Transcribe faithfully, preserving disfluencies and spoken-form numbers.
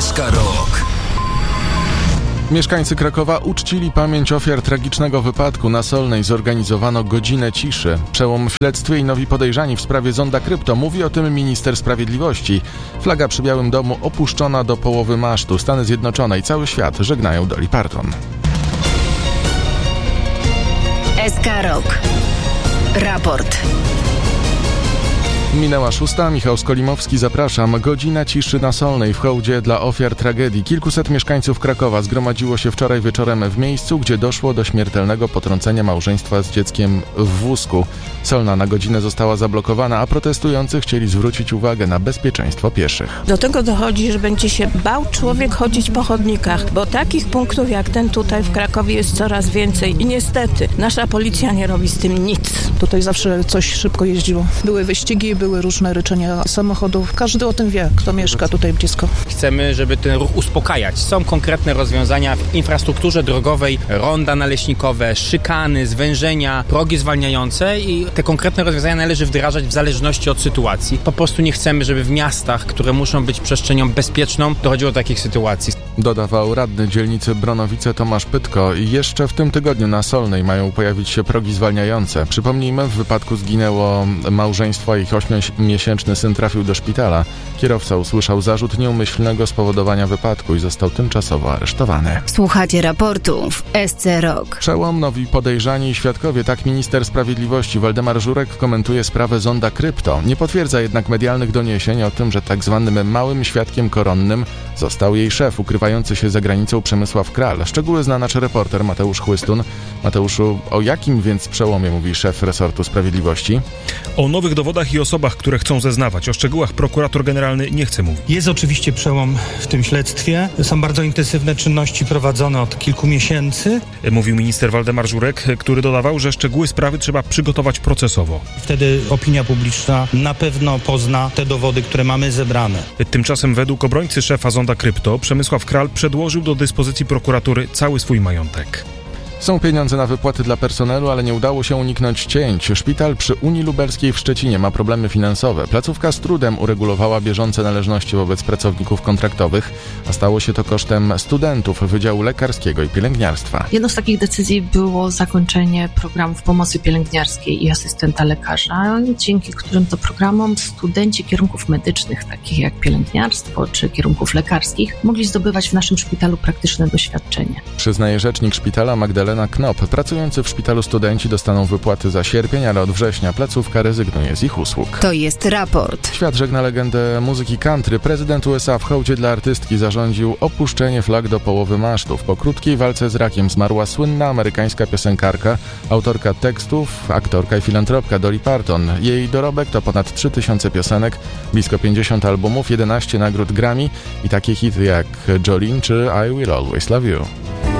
S K Rock. Mieszkańcy Krakowa uczcili pamięć ofiar tragicznego wypadku na Solnej. Zorganizowano godzinę ciszy. Przełom w śledztwie i nowi podejrzani w sprawie zonda krypto. Mówi o tym minister sprawiedliwości. Flaga przy Białym Domu opuszczona do połowy masztu. Stany Zjednoczone i cały świat żegnają Dolly Parton. S K Rock. Raport. Minęła szósta. Michał Skolimowski, zapraszam. Godzina ciszy na Solnej w hołdzie dla ofiar tragedii. Kilkuset mieszkańców Krakowa zgromadziło się wczoraj wieczorem w miejscu, gdzie doszło do śmiertelnego potrącenia małżeństwa z dzieckiem w wózku. Solna na godzinę została zablokowana, a protestujący chcieli zwrócić uwagę na bezpieczeństwo pieszych. Do tego dochodzi, że będzie się bał człowiek chodzić po chodnikach, bo takich punktów jak ten tutaj w Krakowie jest coraz więcej i niestety nasza policja nie robi z tym nic. Tutaj zawsze coś szybko jeździło. Były wyścigi, były różne ryczenia samochodów. Każdy o tym wie, kto mieszka tutaj blisko. Chcemy, żeby ten ruch uspokajać. Są konkretne rozwiązania w infrastrukturze drogowej, ronda naleśnikowe, szykany, zwężenia, progi zwalniające i te konkretne rozwiązania należy wdrażać w zależności od sytuacji. Po prostu nie chcemy, żeby w miastach, które muszą być przestrzenią bezpieczną, dochodziło do takich sytuacji. Dodawał radny dzielnicy Bronowice Tomasz Pytko. I jeszcze w tym tygodniu na Solnej mają pojawić się progi zwalniające. Przypomnijmy, w wypadku zginęło małżeństwo, ich ośmiomiesięczny syn trafił do szpitala. Kierowca usłyszał zarzut nieumyślnego spowodowania wypadku i został tymczasowo aresztowany. Słuchacie raportu w S C Rock. Przełom, nowi podejrzani i świadkowie. Tak minister sprawiedliwości Waldemar Żurek komentuje sprawę zonda krypto. Nie potwierdza jednak medialnych doniesień o tym, że tak zwanym małym świadkiem koronnym został jej szef, ukrywający się za granicą Przemysław Kral. Szczegóły zna nasz reporter Mateusz Chłystun. Mateuszu, o jakim więc przełomie mówi szef resortu sprawiedliwości? O nowych dowodach i osobach, które chcą zeznawać. O szczegółach prokurator generalny nie chce mówić. Jest oczywiście przełom w tym śledztwie. Są bardzo intensywne czynności prowadzone od kilku miesięcy. Mówił minister Waldemar Żurek, który dodawał, że szczegóły sprawy trzeba przygotować procesowo. Wtedy opinia publiczna na pewno pozna te dowody, które mamy zebrane. Tymczasem według obrońcy szefa zonda krypto Przemysław Kral przedłożył do dyspozycji prokuratury cały swój majątek. Są pieniądze na wypłaty dla personelu, ale nie udało się uniknąć cięć. Szpital przy Unii Lubelskiej w Szczecinie ma problemy finansowe. Placówka z trudem uregulowała bieżące należności wobec pracowników kontraktowych, a stało się to kosztem studentów Wydziału Lekarskiego i Pielęgniarstwa. Jedną z takich decyzji było zakończenie programów pomocy pielęgniarskiej i asystenta lekarza, dzięki którym to programom studenci kierunków medycznych, takich jak pielęgniarstwo czy kierunków lekarskich, mogli zdobywać w naszym szpitalu praktyczne doświadczenie. Przyznaje rzecznik szpitala Magdalena Knop. Pracujący w szpitalu studenci dostaną wypłaty za sierpień, ale od września placówka rezygnuje z ich usług. To jest raport. Świat żegna legendę muzyki country. Prezydent U S A w hołdzie dla artystki zarządził opuszczenie flag do połowy masztów. Po krótkiej walce z rakiem zmarła słynna amerykańska piosenkarka, autorka tekstów, aktorka i filantropka Dolly Parton. Jej dorobek to ponad trzy tysiące piosenek, blisko pięćdziesiąt albumów, jedenaście nagród Grammy i takie hity jak Jolene czy I Will Always Love You.